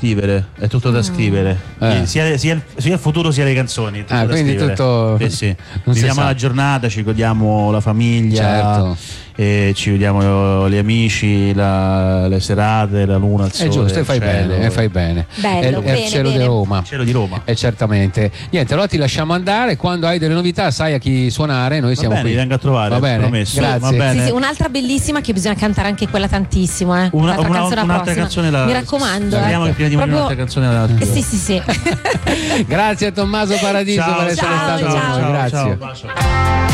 scrivere, è tutto da scrivere. Sia il futuro sia le canzoni. Tutto da quindi scrivere. tutto. Sì. Non si Viviamo sa. la giornata, ci godiamo la famiglia, Certo. e ci vediamo gli amici, le serate, la luna, il sole. È giusto, e fai il cielo. bene, e fai bene. Bello, è il bene, cielo bene. di Roma. Cielo di Roma. Certamente. Niente, allora ti lasciamo andare. Quando hai delle novità, sai a chi suonare. Noi siamo bene, qui. vi vengo a trovare, Va bene, promesso. grazie. Va bene. Sì, un'altra bellissima che bisogna cantare anche quella tantissimo, Un'altra prossima. canzone Mi raccomando. Speriamo che prima di morire un'altra canzone Sì. Grazie a Tommaso Paradiso Ciao, per essere ciao, stato con ciao. noi. Grazie. Ciao.